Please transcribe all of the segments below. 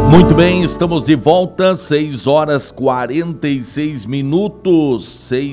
Muito bem, estamos de volta, 6 horas 46 minutos,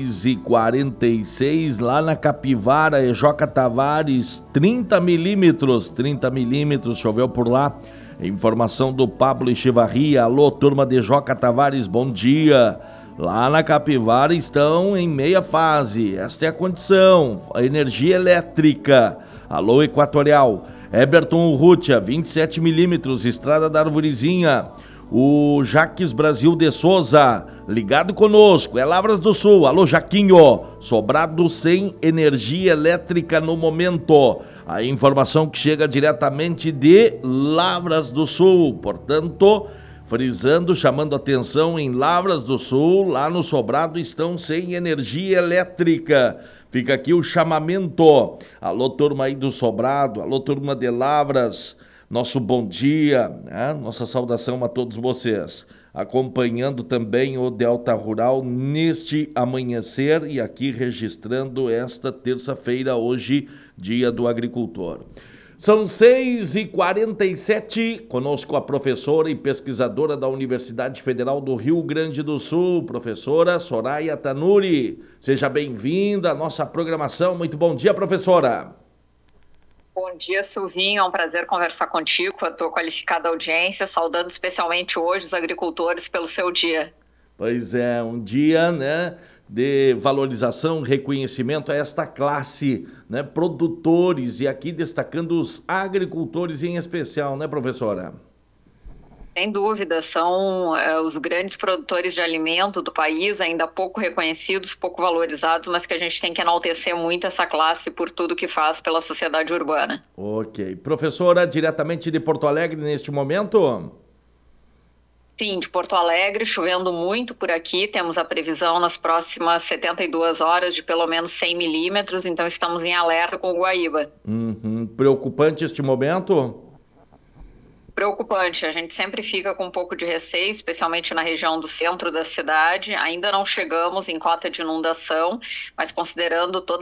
6h46, lá na Capivara, Ejoca Tavares, 30 milímetros, choveu por lá. Informação do Pablo Echevarria. Alô, turma de Ejoca Tavares, bom dia. Lá na Capivara estão em meia fase, esta é a condição, a energia elétrica. Alô, Equatorial. Eberton Urrutia, 27 milímetros, Estrada da Arvorezinha. O Jaques Brasil de Souza, ligado conosco, é Lavras do Sul. Alô, Jaquinho, Sobrado sem energia elétrica no momento. A informação que chega diretamente de Lavras do Sul, portanto, frisando, chamando atenção, em Lavras do Sul, lá no Sobrado, estão sem energia elétrica. Fica aqui o chamamento. Alô, turma aí do Sobrado, alô, turma de Lavras, nosso bom dia, né? Nossa saudação a todos vocês. Acompanhando também o Delta Rural neste amanhecer e aqui registrando esta terça-feira, hoje, dia do agricultor. São 6h47, conosco a professora e pesquisadora da Universidade Federal do Rio Grande do Sul, professora Soraya Tanuri. Seja bem-vinda à nossa programação. Muito bom dia, professora. Bom dia, Silvinho. É um prazer conversar contigo, a tua qualificada audiência, saudando especialmente hoje os agricultores pelo seu dia. Pois é, um dia, né, de valorização, reconhecimento a esta classe, né, produtores, e aqui destacando os agricultores em especial, né, professora? Sem dúvida, são os grandes produtores de alimento do país, ainda pouco reconhecidos, pouco valorizados, mas que a gente tem que enaltecer muito essa classe por tudo que faz pela sociedade urbana. Ok. Professora, diretamente de Porto Alegre neste momento? Sim, de Porto Alegre, chovendo muito por aqui, temos a previsão nas próximas 72 horas de pelo menos 100 milímetros, então estamos em alerta com o Guaíba. Preocupante este momento? Preocupante, a gente sempre fica com um pouco de receio, especialmente na região do centro da cidade. Ainda não chegamos em cota de inundação, mas considerando toda